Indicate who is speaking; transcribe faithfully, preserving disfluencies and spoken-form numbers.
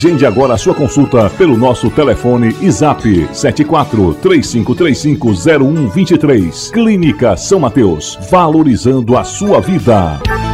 Speaker 1: Agende agora a sua consulta pelo nosso telefone e zap sete quatro três cinco três cinco zero um dois três. Clínica São Mateus, valorizando a sua vida.